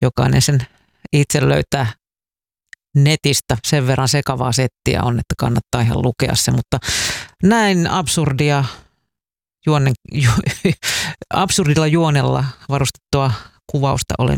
jokainen sen itse löytää netistä. Sen verran sekavaa settiä on, että kannattaa ihan lukea se, mutta näin absurdilla juonella varustettua kuvausta olen